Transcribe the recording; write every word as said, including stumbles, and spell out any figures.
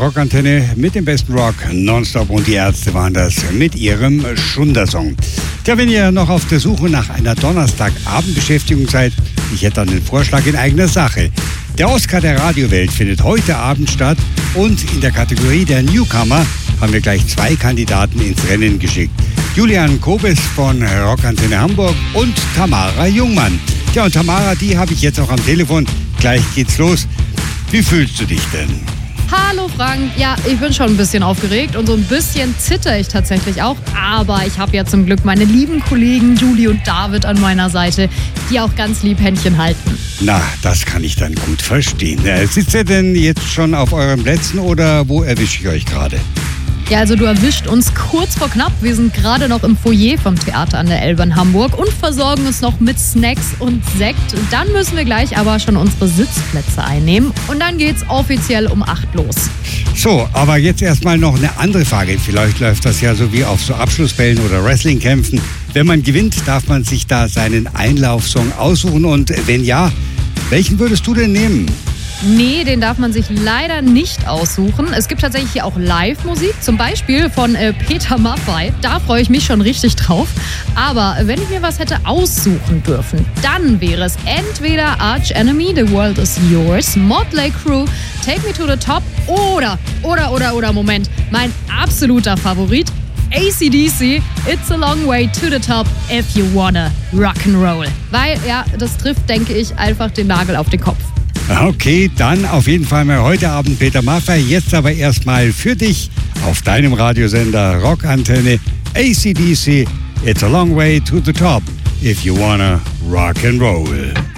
Rockantenne mit dem besten Rock nonstop und die Ärzte waren das mit ihrem Schundersong. Ja, wenn ihr noch auf der Suche nach einer Donnerstagabendbeschäftigung seid, ich hätte dann den Vorschlag in eigener Sache. Der Oscar der Radiowelt findet heute Abend statt und in der Kategorie der Newcomer haben wir gleich zwei Kandidaten ins Rennen geschickt. Julian Kobes von Rockantenne Hamburg und Tamara Jungmann. Ja, und Tamara, die habe ich jetzt auch am Telefon. Gleich geht's los. Wie fühlst du dich denn? Hallo Frank, ja, ich bin schon ein bisschen aufgeregt und so ein bisschen zitter ich tatsächlich auch. Aber ich habe ja zum Glück meine lieben Kollegen Julie und David an meiner Seite, die auch ganz lieb Händchen halten. Na, das kann ich dann gut verstehen. Sitzt ihr denn jetzt schon auf euren Plätzen oder wo erwische ich euch gerade? Ja, also du erwischt uns kurz vor knapp. Wir sind gerade noch im Foyer vom Theater an der Elbe in Hamburg und versorgen uns noch mit Snacks und Sekt. Dann müssen wir gleich aber schon unsere Sitzplätze einnehmen und dann geht's offiziell um acht los. So, aber jetzt erstmal noch eine andere Frage. Vielleicht läuft das ja so wie auf so Abschlussbällen oder Wrestlingkämpfen. Wenn man gewinnt, darf man sich da seinen Einlaufsong aussuchen und wenn ja, welchen würdest du denn nehmen? Nee, den darf man sich leider nicht aussuchen. Es gibt tatsächlich hier auch Live-Musik, zum Beispiel von äh, Peter Maffay. Da freue ich mich schon richtig drauf. Aber wenn ich mir was hätte aussuchen dürfen, dann wäre es entweder Arch Enemy, The World Is Yours, Motley Crue, Take Me To The Top oder, oder, oder, oder, Moment, mein absoluter Favorit, A C D C, It's a Long Way To The Top, If You Wanna Rock'n'Roll. Weil, ja, das trifft, denke ich, einfach den Nagel auf den Kopf. Okay, dann auf jeden Fall mal heute Abend Peter Maffay. Jetzt aber erstmal für dich auf deinem Radiosender Rockantenne A C D C. It's a long way to the top if you wanna rock and roll.